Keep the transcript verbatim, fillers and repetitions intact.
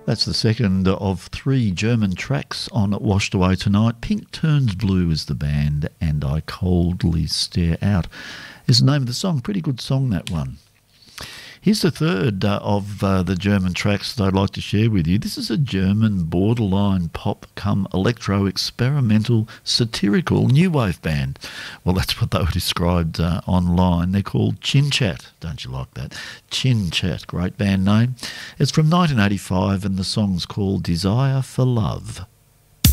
That's the second of three German tracks on Washed Away Tonight. Pink Turns Blue is the band, and I Coldly Stare Out is the name of the song. Pretty good song, that one. Here's the third uh, of uh, the German tracks that I'd like to share with you. This is a German borderline pop come electro experimental satirical new wave band. Well, that's what they were described uh, online. They're called Chin Chat. Don't you like that? Chin Chat, great band name. It's from nineteen eighty-five and the song's called Desire for Love.